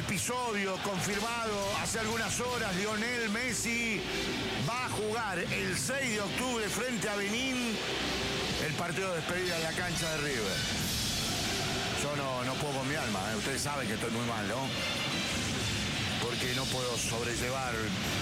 episodio confirmado hace algunas horas. Lionel Messi va a jugar el 6 de octubre frente a Benín el partido de despedida en la cancha de River. Yo no puedo con mi alma, ¿eh? Ustedes saben que estoy muy mal, ¿no? Porque no puedo sobrellevar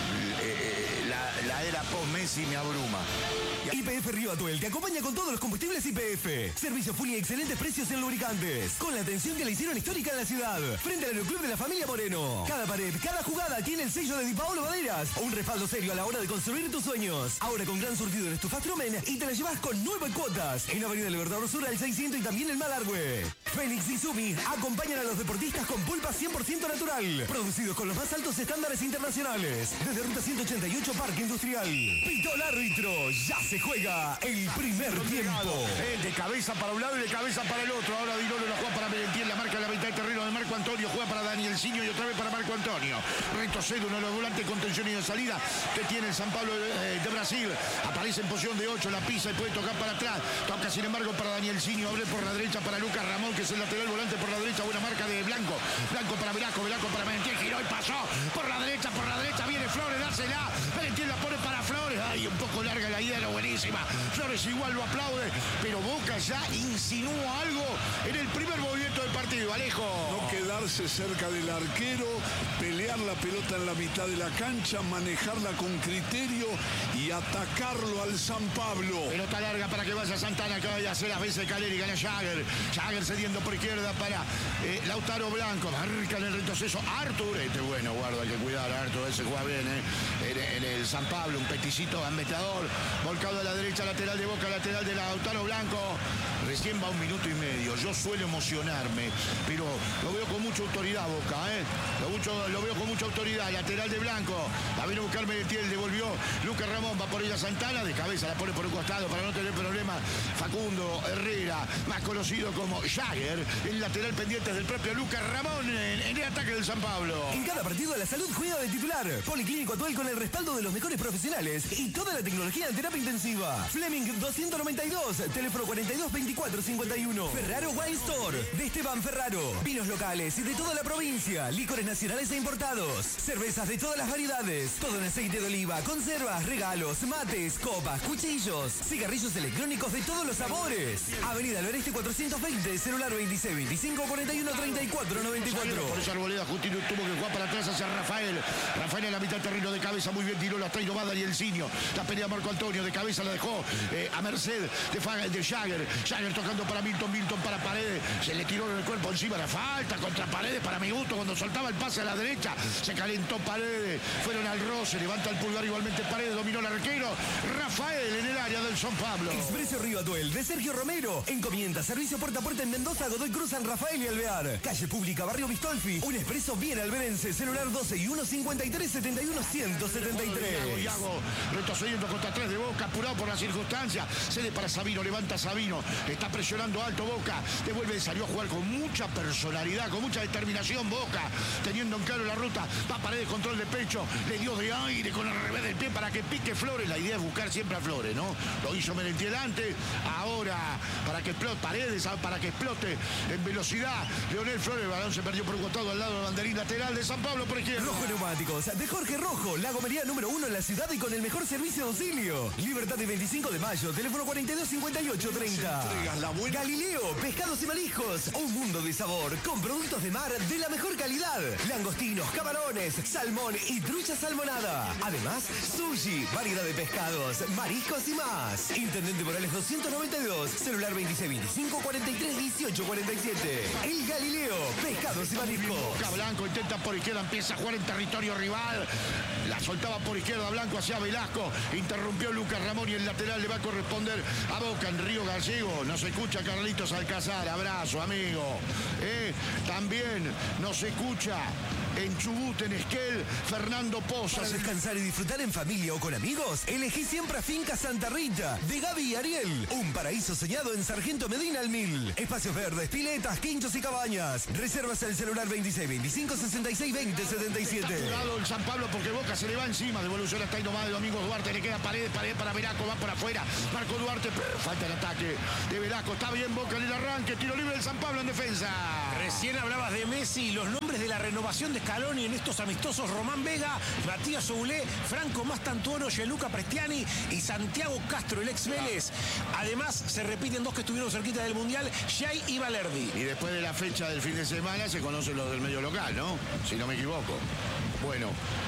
la era post-Messi, me abruma. YPF Río Atuel te acompaña con todos los combustibles YPF. Servicio full y excelentes precios en lubricantes. Con la atención que le hicieron histórica en la ciudad. Frente al Aeroclub de la familia Moreno. Cada pared, cada jugada tiene el sello de Di Paolo Maderas. Un respaldo serio a la hora de construir tus sueños. Ahora con gran surtido en estufas Trumen y te la llevas con 9 cuotas. En Avenida Libertador Sur al 600 y también en Malargüe. Fénix y Sumi acompañan a los deportistas con pulpa 100% natural. Producidos con los más altos estándares internacionales. Desde Ruta 188 Parque Industrial. Pitó el árbitro. Ya se juega el primer tiempo. De cabeza para un lado y de cabeza para el otro. Ahora Di Lolo la juega para Merentiel. La marca en la mitad de terreno de Marco Antonio. Juega para Danielsinho y otra vez para Marco Antonio. Retrocede uno de los volantes con tensión y de salida que tiene el San Pablo de Brasil. Aparece en posición de 8. La pisa y puede tocar para atrás. Toca sin embargo para Danielsinho. Abre por la derecha para Lucas Ramón, que es el lateral volante por la derecha. Buena marca de Blanco. Blanco para Velasco. Velasco para Merentiel. Giró y pasó por la derecha. Por la derecha viene Flores. Dásela. Merentiel la pone para Flores. Ay, un poco larga la idea, era buenísima. Flores igual lo aplaude, pero Boca ya insinúa algo en el primer movimiento del partido. Alejo. No quedarse cerca del arquero, pelear la pelota en la mitad de la cancha, manejarla con criterio y atacarlo al San Pablo. Pelota larga para que vaya Santana, que vaya a hacer las veces Caleri, gana Jagger. Jagger cediendo por izquierda para Lautaro Blanco. Marca en el retroceso Artur. Bueno, guarda, hay que cuidar a Artur, ese juega bien, en el San Pablo, un peticito gambeteador, volcado a la derecha, lateral de Boca, lateral de Lautaro Blanco. Recién va 1 minuto y medio. Yo suelo emocionarme, pero lo veo con mucha autoridad Boca, lo veo con mucha autoridad. Lateral de Blanco, la viene a buscar Merentiel, devolvió Lucas Ramón, va por ella Santana, de cabeza la pone por un costado para no tener problemas. Facundo Herrera, más conocido como Jagger, el lateral pendiente del propio Lucas Ramón en el ataque del San Pablo. En cada partido la salud juega de titular. Policlínico Atuel con el respaldo de los mejores profesionales y toda la tecnología en terapia intensiva. Fleming 292, teléfono 422451. Ferraro Wine Store, de Esteban Ferraro. Vinos locales y de toda la provincia. Licores nacionales e importados. Cervezas de todas las variedades. Todo en aceite de oliva, conservas, regalos, mates, copas, cuchillos. Cigarrillos electrónicos de todos los sabores. Avenida Albereste 420, celular 26 25 41 34 94. Por esa arboleda Justino tuvo que jugar para atrás hacia Rafael. Rafael en la mitad del terreno de cabeza, muy bien tiró la traído va Danielsinho. La pelea Marco Antonio, de cabeza la dejó a merced de Jagger. Jagger tocando para Milton, Milton para Paredes. Se le tiró el cuerpo encima, la falta contra Paredes para mi gusto. Cuando soltaba el pase a la derecha, se calentó Paredes. Fueron al roce, levanta el pulgar igualmente Paredes, dominó el arquero. Rafael en el área del San Pablo. Expreso Río Atuel, de Sergio Romero. Encomienda, servicio puerta a puerta en Mendoza, Godoy Cruz, San Rafael y Alvear. Calle Pública, Barrio Vistolfi. Un expreso bien alberense, celular 12 y 153 71 173. Iago retrocediendo contra 3 de Boca, apurado por la circunstancia. Cede para Sabino, levanta Sabino. Está presionando alto Boca. Devuelve, salió a jugar con mucha personalidad, con mucha determinación Boca. Teniendo en claro la ruta. Va Paredes, control de pecho. Le dio de aire con el revés del pie para que pique Flores. La idea es buscar siempre a Flores, ¿no? Lo hizo Merentiel antes. Ahora, para que explote Paredes, para que explote en velocidad. Leonel Flores, el balón se perdió por un costado al lado del banderín lateral de San Pablo por izquierda. Rojo Neumáticos, de Jorge Rojo, la gomería número 1 en la ciudad y con el mejor servicio de auxilio. Libertad de 25 de mayo, teléfono 42 58 30. Galileo, pescados y mariscos, un mundo de sabor, con productos de mar de la mejor calidad. Langostinos, camarones, salmón y trucha salmonada. Además, sushi, variedad de pescados, mariscos y más. Intendente Morales 292, celular 26 25 43 18 47. El Galileo, pescados y mariscos. Boca Blanco intenta por izquierda, empieza a jugar en territorio rival. La soltaba por izquierda Blanco hacia Velasco. Interrumpió Lucas Ramón y el lateral le va a corresponder a Boca en Río Gallego. Nos escucha Carlitos Alcázar. Abrazo, amigo. También nos escucha en Chubut, en Esquel, Fernando Pozas. Para descansar y disfrutar en familia o con amigos, elegí siempre a Finca Santa Rita, de Gaby y Ariel. Un paraíso soñado en Sargento Medina al 1000. Espacios verdes, piletas, quinchos y cabañas. Reservas el celular 26 25 66 20 77. Está jugado el San Pablo porque Boca se le va encima. Devolución hasta ahí nomás de Domingo Duarte. Le queda pared para Velasco, va por afuera. Marco Duarte, falta el ataque de Velasco. Está bien Boca en el arranque. Tiro libre del San Pablo en defensa. Recién hablabas palabras de Messi, los nombres de la renovación de Scaloni en estos amistosos: Román Vega, Matías Oulé, Franco Mastantuono, Gianluca Prestiani y Santiago Castro, el ex Vélez. Además, se repiten dos que estuvieron cerquita del Mundial, Jay y Valerdi. Y después de la fecha del fin de semana se conocen los del medio local, ¿no? Si no me equivoco. Bueno,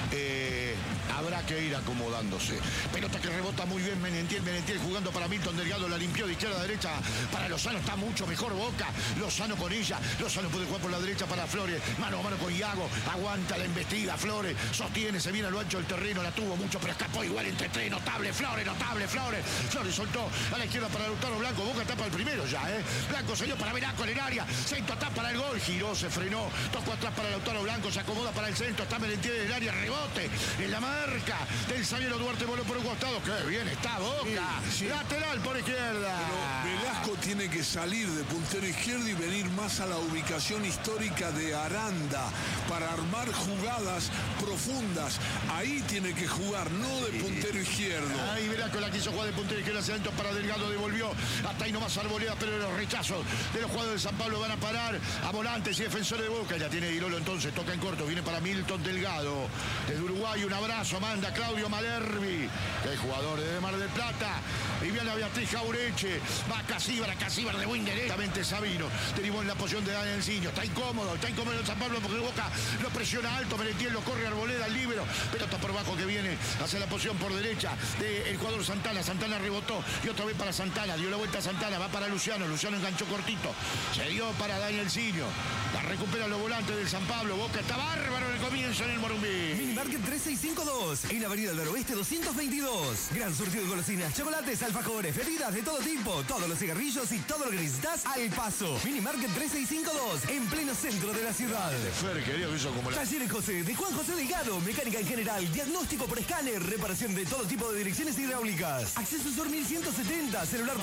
habrá que ir acomodándose. Pelota que rebota muy bien Menentiel jugando para Milton Delgado, la limpió de izquierda a derecha para Lozano, está mucho mejor Boca. Lozano con ella, Lozano puede jugar por la derecha para Flores, mano a mano con Iago, aguanta la embestida, Flores sostiene, se viene a lo ancho del terreno, la tuvo mucho pero escapó igual entre tres, notable Flores, Flores soltó a la izquierda para Lautaro Blanco, Boca tapa el primero ya, Blanco salió para Velasco en el área, centro atrás para el gol, giró, se frenó, tocó atrás para Lautaro Blanco, se acomoda para el centro, está Menentiel en el área, rebote en la marca del zaguero Duarte, voló por un costado, qué bien está Boca, sí. Lateral por izquierda. Pero Velasco tiene que salir de puntero izquierdo y venir más a la ubicación histórica de Aranda para armar jugadas profundas. Ahí tiene que jugar, no de puntero izquierdo. Ahí Velasco la quiso jugar de puntero izquierdo hacia adentro para Delgado, devolvió hasta ahí nomás Arboleda, pero los rechazos de los jugadores de San Pablo van a parar a volantes y defensores de Boca. Ya tiene Guilolo entonces, toca en corto, viene para Milton Delgado. Desde Uruguay un abrazo manda Claudio Malervi, que es jugador de Mar del Plata. Y viene a Beatriz Jaureche, va a Casíbar de buen directamente Sabino. Derivó en la posición de Daniel Ciño. Está incómodo el San Pablo porque Boca lo presiona alto. Menentiel lo corre Arboleda al líbero. Pelota por bajo que viene hacia la posición por derecha del jugador Santana. Santana rebotó y otra vez para Santana. Dio la vuelta a Santana, va para Luciano. Luciano enganchó cortito. Se dio para Daniel Ciño. La recupera los volantes del San Pablo. Boca está bárbaro en el comienzo en el Morumbí. Minimarket 3652, en Avenida del Oeste 222. Gran surtido de golosinas, chocolates, alfajores, bebidas de todo tipo, todos los cigarrillos y todo lo que necesitas al paso. Minimarket 3652, en pleno centro de la ciudad. Fer, querido, que hizo como la... Talleres José, de Juan José Delgado, mecánica en general, diagnóstico por escáner, reparación de todo tipo de direcciones hidráulicas. Acceso Sur 1170, celular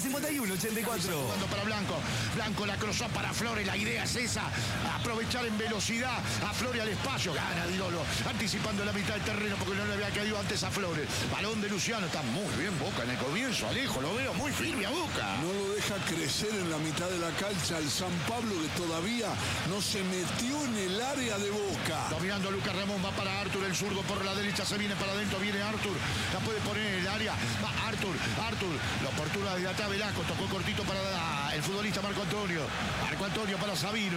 415184. Jugando para Blanco. Blanco la cruzó para Flores, la idea es esa, aprovechar en velocidad a Flores al espacio. Gana Dilolo, anticipando la mitad del terreno porque no le había caído antes a Flores. Balón de Luciano, está muy bien Boca en el comienzo, Alejo, lo veo muy firme a Boca. No lo deja crecer en la mitad de la cancha el San Pablo, que todavía no se metió en el área de Boca. Dominando Lucas Ramón, va para Artur, el zurdo por la derecha, se viene para adentro, viene Artur, la puede poner en el área, va Artur, la oportunidad de atrás Velasco, tocó cortito para el futbolista Marco Antonio para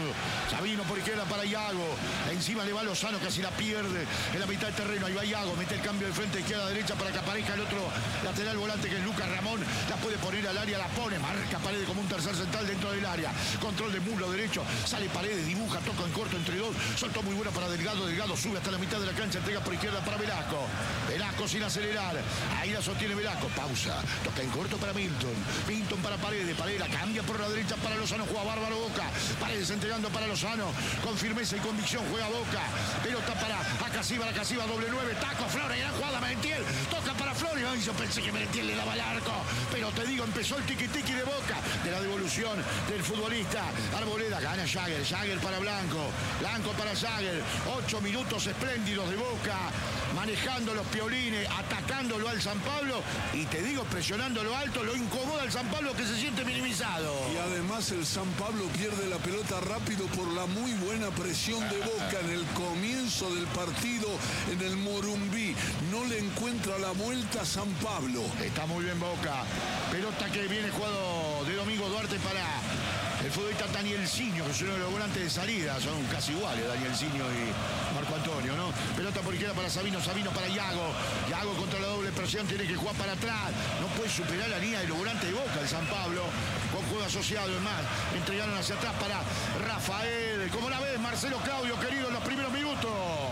Sabino por izquierda para Iago, encima le va Lozano, casi la pierde en la mitad del terreno, ahí va Iago, mete el cambio de frente izquierda a derecha para que aparezca el otro lateral volante que es Lucas Ramón, la puede poner al área, la pone, marca Paredes como un tercer central dentro del área, control de muslo derecho, sale Paredes, dibuja, toca en corto entre dos, soltó muy buena para Delgado, sube hasta la mitad de la cancha, entrega por izquierda para Velasco sin acelerar, ahí la sostiene Velasco, pausa, toca en corto para Milton para Paredes la cambia por la derecha para Lozano, juega bárbaro Boca, Paredes entregando para Lozano, con firmeza y convicción juega Boca, pelota para Acasíbar, doble 9, taco, Flores, gran jugada, Menentiel, toca para Flores, ay, yo pensé que Menentiel le daba el arco, pero te digo, empezó el tiqui-tiqui de Boca, de la devolución del futbolista Arboleda, gana Jagger para Blanco para Jagger, 8 minutos espléndidos de Boca, manejando los piolines, atacándolo al San Pablo, y te digo, presionándolo alto, lo incomoda al San Pablo que se siente minimizado. Y además el San Pablo pierde la pelota rápido por la muy buena presión de Boca en el comienzo del partido en el Morumbí. No le encuentra la vuelta a San Pablo. Está muy bien Boca. Pelota que viene jugado de Domingo Duarte para el futbolista Daniel Ciño, que es uno de los volantes de salida. Son casi iguales Daniel Ciño y Marco Antonio, ¿no? Pelota por izquierda para Sabino para Iago contra la doble presión, tiene que jugar para atrás. No puede superar la línea de los volantes de Boca el San Pablo. Con juego asociado, es más, entregaron hacia atrás para Rafael. ¿Cómo la ves, Marcelo Claudio, querido, en los primeros minutos?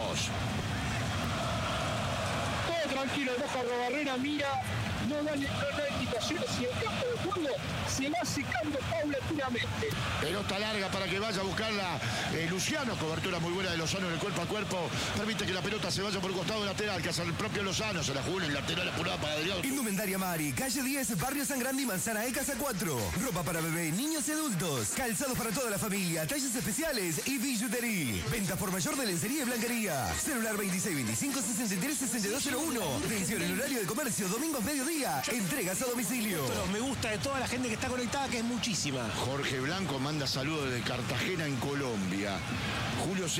Todo tranquilo, Boca Barrera mira, no da indicaciones y el campo de juego se va secando paulatinamente. Pelota larga para que vaya a buscarla Luciano, cobertura muy buena de Lozano en el cuerpo a cuerpo, permite que la pelota se vaya por el costado lateral, que hace el propio Lozano, se la jugó en el lateral apurada para Delgado. Indumentaria Mari, calle 10, Barrio San Grande y Manzana E, Casa 4. Ropa para bebé, niños y adultos, calzados para toda la familia, talles especiales y billutería. Venta por mayor de lencería y blanquería. Celular 2625 63 6201. Atención en horario de comercio, domingos mediodía Vía, entregas a domicilio. Los me gusta de toda la gente que está conectada, que es muchísima. Jorge Blanco manda saludos desde Cartagena, en Colombia. Julio